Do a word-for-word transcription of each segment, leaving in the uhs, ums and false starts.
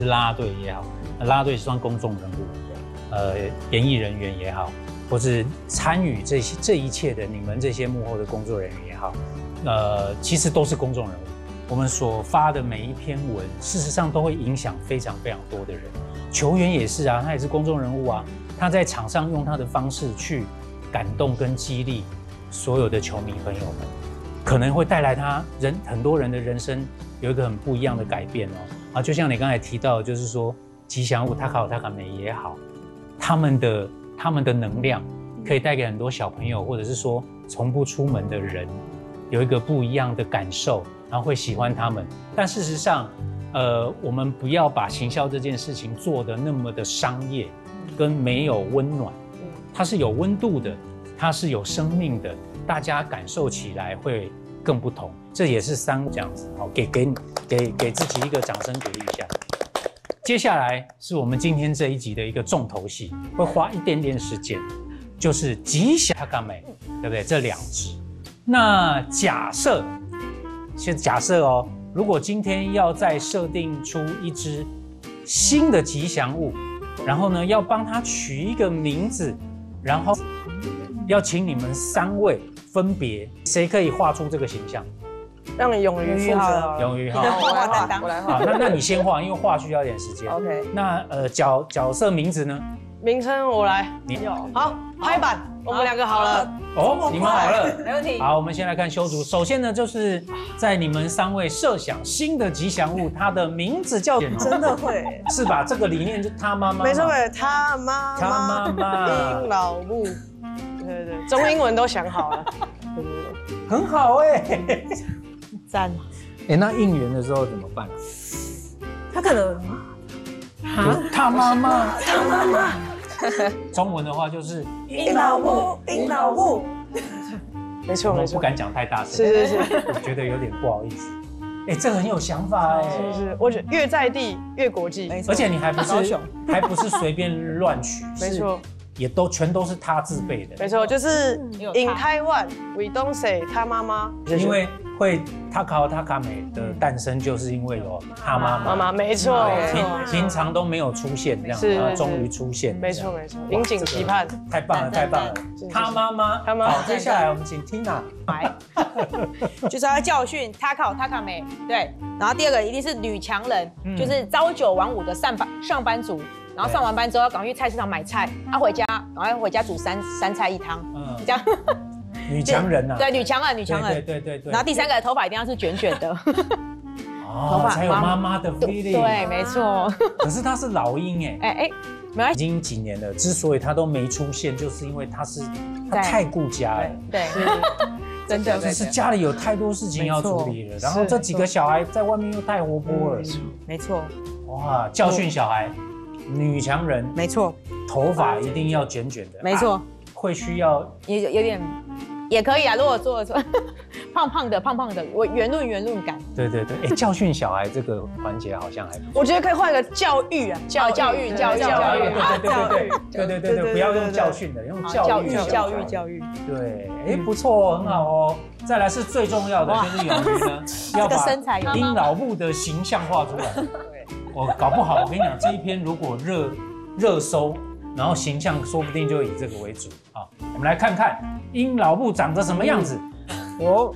啦啦队也好，啦啦队算公众人物，呃，演艺人员也好，或是参与这些这一切的你们这些幕后的工作人员也好，呃，其实都是公众人物。我们所发的每一篇文，事实上都会影响非常非常多的人。球员也是啊，他也是公众人物啊，他在场上用他的方式去感动跟激励所有的球迷朋友们，可能会带来他人很多人的人生有一个很不一样的改变哦。啊，就像你刚才提到，就是说吉祥物塔卡塔卡美也好，他们的他们的能量可以带给很多小朋友，或者是说从不出门的人有一个不一样的感受，然后会喜欢他们。但事实上，呃，我们不要把行销这件事情做得那么的商业，跟没有温暖，它是有温度的，它是有生命的，大家感受起来会更不同。这也是三这样子，好，给给给给自己一个掌声鼓励一下。接下来是我们今天这一集的一个重头戏，会花一点点时间，就是吉祥塔卡美，对不对？这两只。那假设，先假设哦，如果今天要再设定出一只新的吉祥物，然后呢，要帮它取一个名字，然后要请你们三位分别，谁可以画出这个形象？ 让勇于负责。 勇于好， 好， 我来画，我来画。 好，那那你先画，因为画需要一点时间。 OK。 那呃角角色名字呢？ 名称我来。 你好，拍板，我们两个好了。 哦，你们好了， 没问题。 好，我们先来看修图。首先呢，就是在你们三位设想新的吉祥物，它的名字叫真的会是吧？这个理念就他妈妈。 没错，他妈妈。 他妈妈。 英老木。对对对，中英文都想好了。对对对， 很好哎。 赞。 哎，那应援的时候怎么办？ 他可能他妈妈，他妈妈。中文的话就是英老木，英老木。没错没错， 不敢讲太大声， 是是是， 我觉得有点不好意思。哎，这很有想法哎， 是是，我觉得越在地越国际， 而且你还不是还不是随便乱取， 没错。 也都全都是他自备的， 没错，就是 In Taiwan we don't say 他妈妈， 因为会塔卡塔卡美的诞生，就是因为有他妈妈， 妈妈没错， 平平常都没没有出现这样，然后终于出现， 没错没错，引颈期盼， 太棒了太棒了，他妈妈， 他妈妈， 好，接下来我们请 Tina 来，就是要教训塔卡塔卡美，对，然后第二个一定是女强人，就是朝九晚五的上班上班族。然后上完班之后，赶快去菜市场买菜，他、啊、回家，赶快回家煮三三菜一汤，嗯，这样。 女强人啊， 对，女强人，女强人， 对对对对。 然后第三个头发一定要是卷卷的， 哦，头发才有妈妈的 feeling。 对，没错。 可是她是老鹰哎， 哎哎，没关系，已经几年了，之所以她都没出现，就是因为她是她太顾家了， 对，真的， 就是家里有太多事情要处理了，然后这几个小孩在外面又太活泼了， 没错。 哇，教训小孩。女强人， 没错， 头发一定要卷卷的， 没错、啊， 会需要也有点，也可以啊。如果做做胖胖的、胖胖的，我圆润圆润感。 对对对，哎，教训小孩这个环节好像还不错。 我觉得可以换一个教育啊， 教教育教育教育， 对对对对对对对，不要用教训的，用教育教育教育。 对，哎，不错，很好哦。再来是最重要的，就是勇于呢，要把丁老木的形象画出来。我搞不好，我跟你讲，这一篇如果热热搜，然后形象说不定就以这个为主啊。我们来看看殷老布长得什么样子。哦，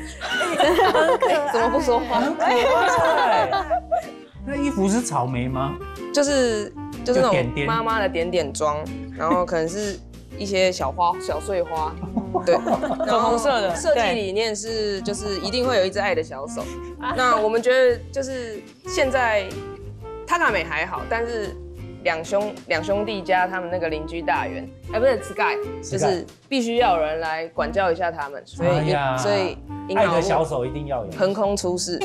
怎么不说话？ 很可爱。那衣服是草莓吗？ 就是就是那种妈妈的点点妆，然后可能是一些小花小碎花，对， 粉红色的。 设计理念是就是一定会有一只爱的小手。那我们觉得就是现在。塔卡美还好，但是两兄两兄弟加他们那个邻居大元，哎，不是 Sky， 就是必须要有人来管教一下他们，所以、哎、所以爱的小手一定要有， 横空出世。